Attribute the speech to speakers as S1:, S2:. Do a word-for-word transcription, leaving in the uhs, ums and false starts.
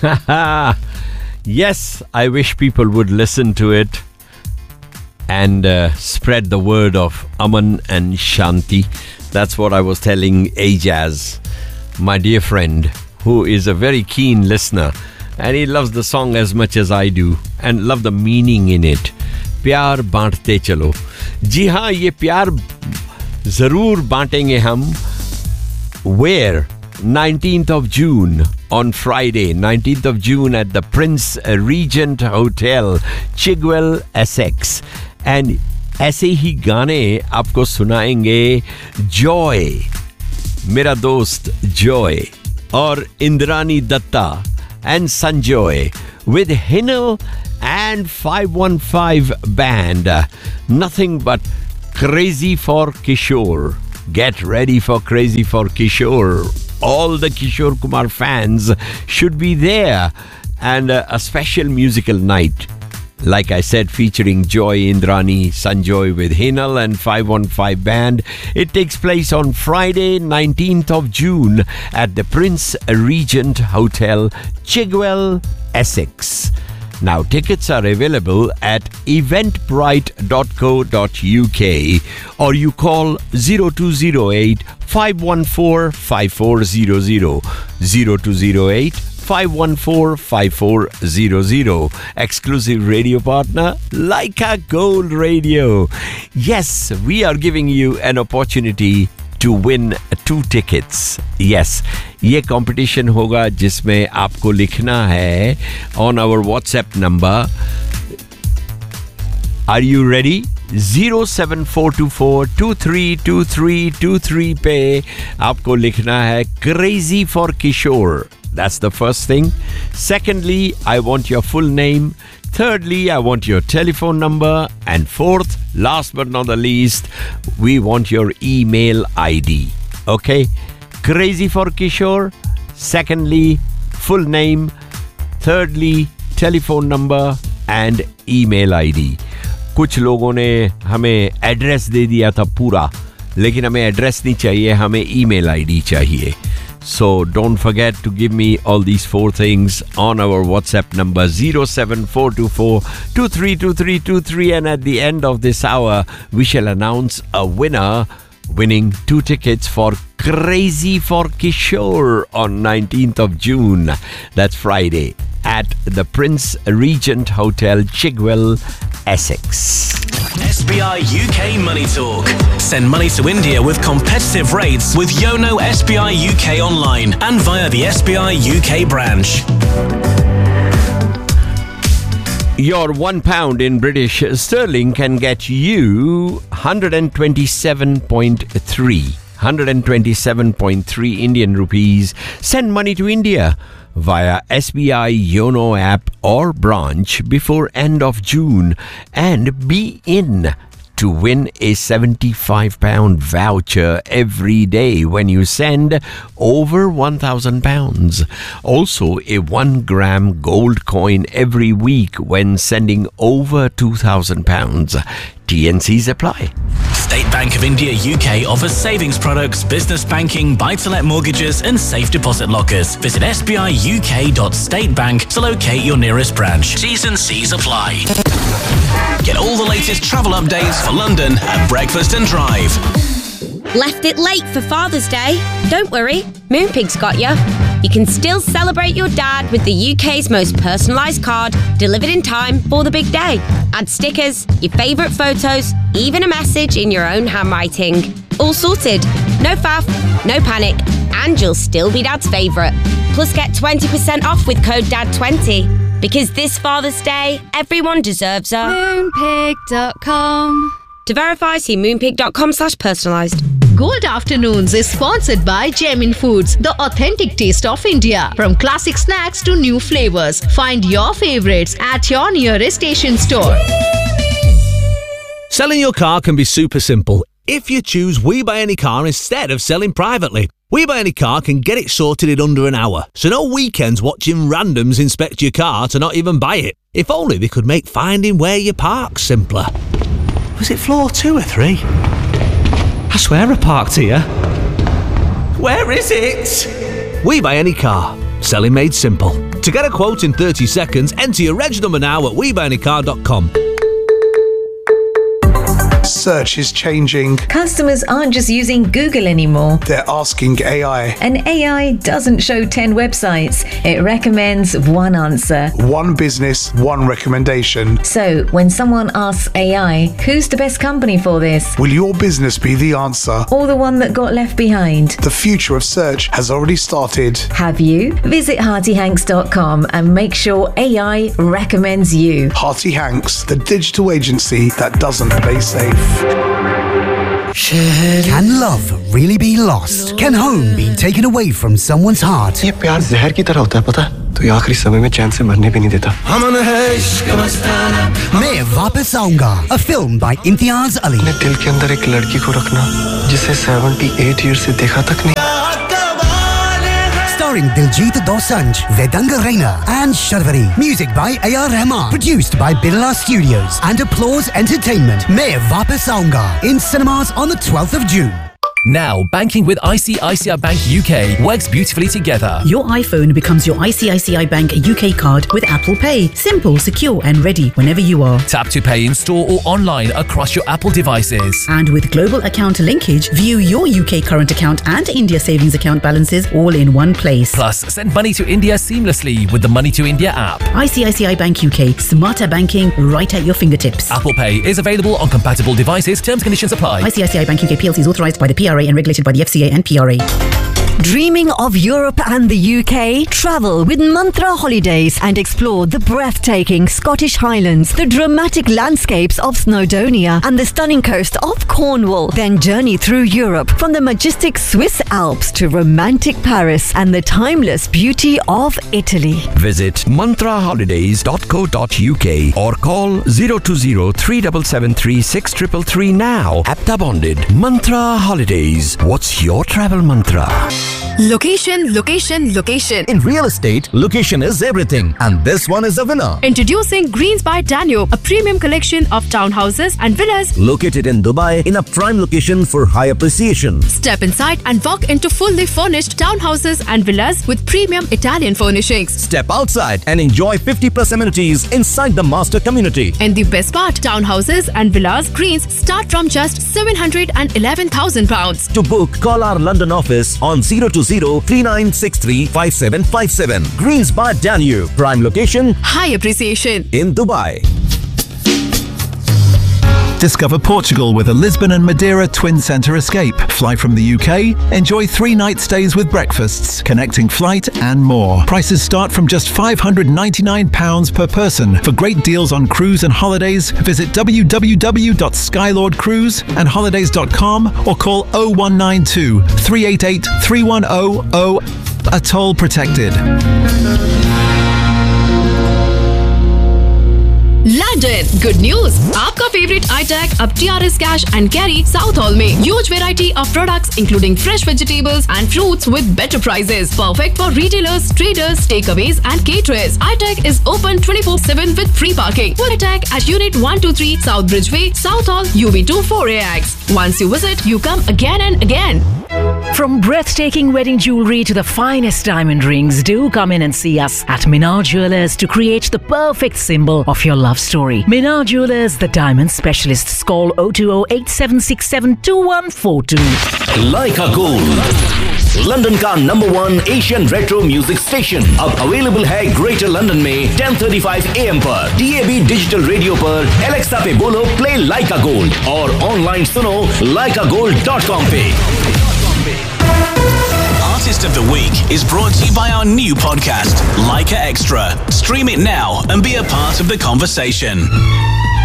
S1: Yes, I wish people would listen to it and uh, spread the word of Aman and Shanti. That's what I was telling Ajaz, my dear friend, who is a very keen listener, and he loves the song as much as I do and love the meaning in it. प्यार बांटते चलो. जी हाँ, ये प्यार जरूर बांटेंगे हम. Where? nineteenth of June, on Friday, nineteenth of June at the Prince Regent Hotel, Chigwell, Essex. And ऐसे ही गाने आपको सुनाएंगे जॉय, मेरा दोस्त जॉय, और Indrani Dutta and Sanjoy with Hinel and five one five band. Nothing but Crazy for Kishore. Get ready for Crazy for Kishore. All the Kishore Kumar fans should be there, and uh, a special musical night, like I said, featuring Joy, Indrani, Sanjoy with Hinal and five one five band. It takes place on Friday, nineteenth of June at the Prince Regent Hotel, Chigwell, Essex. Now, tickets are available at eventbrite dot co dot uk, or you call zero two zero eight, five one four, five four zero zero, zero two zero eight, five one four, five four zero zero. Exclusive radio partner, Leica Gold Radio. Yes, we are giving you an opportunity to win two tickets. Yes, ये competition होगा जिसमें आपको लिखना है on our WhatsApp number. Are you ready? zero seven four two four, two three two three two three पे आपको लिखना है Crazy for Kishore. That's the first thing. Secondly, I want your full name. Thirdly, I want your telephone number. And fourth, last but not the least, we want your email I D. Okay? Crazy for Kishore. Secondly, full name. Thirdly, telephone number and email I D. कुछ लोगों ने हमें address दे दिया था पूरा, लेकिन हमें address नहीं चाहिए, हमें email I D चाहिए. So don't forget to give me all these four things on our WhatsApp number zero seven four two four, two three two three two three, and at the end of this hour we shall announce a winner winning two tickets for Crazy for Kishore on nineteenth of June. That's Friday at the Prince Regent Hotel, Chigwell, Essex.
S2: S B I U K Money Talk. Send money to India with competitive rates with Yono S B I U K online and via the S B I U K branch.
S1: Your one pound in British sterling can get you one hundred twenty-seven point three. one hundred twenty-seven point three Indian rupees. Send money to India via S B I Yono app or branch before end of June and be in to win a seventy-five pound voucher every day when you send over one thousand pounds. Also, a one gram gold coin every week when sending over two thousand pounds. T N Cs apply.
S2: State Bank of India U K offers savings products, business banking, buy-to-let mortgages and safe deposit lockers. Visit s b i u k dot state bank to locate your nearest branch. T's and C's apply. Get all the latest travel updates for London at Breakfast and Drive.
S3: Left it late for Father's Day? Don't worry, Moonpig's got you. You can still celebrate your dad with the U K's most personalised card, delivered in time for the big day. Add stickers, your favourite photos, even a message in your own handwriting. All sorted. No faff, no panic, and you'll still be Dad's favourite. Plus get twenty percent off with code D A D twenty. Because this Father's Day, everyone deserves a
S4: Moonpig dot com.
S3: To verify, see moonpig dot com slash personalised.
S4: Gold Afternoons is sponsored by Gemin Foods, the authentic taste of India. From classic snacks to new flavors, find your favorites at your nearest station store.
S5: Selling your car can be super simple if you choose We Buy Any Car instead of selling privately. We Buy Any Car can get it sorted in under an hour, so no weekends watching randoms inspect your car to not even buy it. If only they could make finding where you park simpler. Was it floor two or three? I swear I parked here. Where is it? We Buy Any Car. Selling made simple. To get a quote in thirty seconds, enter your reg number now at we buy any car dot com.
S6: Search is changing.
S7: Customers aren't just using Google anymore.
S6: They're asking A I.
S7: And A I doesn't show ten websites. It recommends one answer.
S6: One business, one recommendation.
S7: So, when someone asks A I, who's the best company for this?
S6: Will your business be the answer?
S7: Or the one that got left behind?
S6: The future of search has already started.
S7: Have you? Visit Hearty Hanks dot com and make sure A I recommends you.
S6: Hearty Hanks, the digital agency that doesn't play safe.
S8: Can love really be lost? Can home be taken away from someone's heart?
S9: ये प्यार जहर की तरह होता है पता है? तो ये आखिरी समय में चैन से मरने भी नहीं देता.
S8: मैं वापस आऊंगा. A film by Imtiaz Ali.
S9: अपने दिल के अंदर एक लड़की को रखना जिसे अठहत्तर ईयर से देखा तक नहीं.
S8: Starring Diljit Dosanjh, Vedanga Raina and Sharvari. Music by A R Rahman. Produced by Birla Studios and Applause Entertainment. Main Vapas Aunga in cinemas on the twelfth of June.
S10: Now, banking with I C I C I Bank U K works beautifully together.
S11: Your iPhone becomes your I C I C I Bank U K card with Apple Pay. Simple, secure and ready whenever you are.
S10: Tap to pay in store or online across your Apple devices.
S11: And with global account linkage, view your U K current account and India savings account balances all in one place.
S10: Plus, send money to India seamlessly with the Money to India app.
S11: I C I C I Bank U K. Smarter banking right at your fingertips.
S10: Apple Pay is available on compatible devices. Terms and conditions apply.
S11: I C I C I Bank U K P L C is authorised by the P R A and regulated by the F C A and P R A.
S12: Dreaming of Europe and the U K? Travel with Mantra Holidays and explore the breathtaking Scottish Highlands, the dramatic landscapes of Snowdonia and the stunning coast of Cornwall. Then journey through Europe from the majestic Swiss Alps to romantic Paris and the timeless beauty of Italy.
S1: Visit mantra holidays dot co dot U K or call zero two zero three seven seven three six three three three now. Apta bonded. Mantra Holidays. What's your travel mantra?
S13: Location, location, location.
S14: In real estate, location is everything. And this one is a winner.
S13: Introducing Greens by Danube, a premium collection of townhouses and villas
S14: located in Dubai in a prime location for high appreciation.
S13: Step inside and walk into fully furnished townhouses and villas with premium Italian furnishings.
S14: Step outside and enjoy fifty plus amenities inside the master community.
S13: And the best part, townhouses and villas Greens start from just seven hundred eleven thousand pounds.
S14: To book, call our London office on zero two zero three nine six three five seven five seven. Greens by Danube. Prime location.
S13: High appreciation.
S14: In Dubai.
S15: Discover Portugal with a Lisbon and Madeira twin centre escape. Fly from the U K, enjoy three night stays with breakfasts, connecting flight and more. Prices start from just five hundred ninety-nine pounds per person. For great deals on cruise and holidays, visit w w w dot skylord cruise and holidays dot com or call oh one nine two three eight eight three one oh oh. Atoll protected.
S13: London, good news! आपका favorite iTech अब T R S Cash and Carry South Hall में huge variety of products including fresh vegetables and fruits with better prices. Perfect for retailers, traders, takeaways and caterers. iTech is open twenty-four seven with free parking. Full iTech at Unit one two three South Bridgeway, South Hall, U B two four A X. Once you visit, you come again and again.
S16: From breathtaking wedding jewelry to the finest diamond rings, do come in and see us at Minar Jewelers to create the perfect symbol of your love story. Minar Jewelers, the diamond specialists. Call oh two oh eight seven six seven two one four two.
S2: Leica Gold, London का number one Asian retro music station. अब available है Greater London में ten thirty-five A M पर, D A B digital radio पर, Alexa पे बोलो play Leica Gold और online सुनो leica gold dot com पे. Artist of the Week is brought to you by our new podcast, Leica Extra. Stream it now and be a part of the conversation.